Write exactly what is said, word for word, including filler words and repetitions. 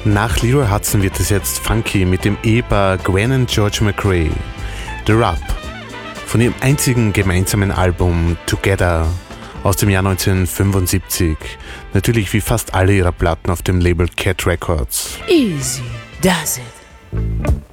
Nach Leroy Hudson wird es jetzt funky mit dem Ehepaar Gwen und George McRae. The Rub von ihrem einzigen gemeinsamen Album Together aus dem Jahr neunzehnhundertfünfundsiebzig. Natürlich wie fast alle ihrer Platten auf dem Label Cat Records. Easy does it.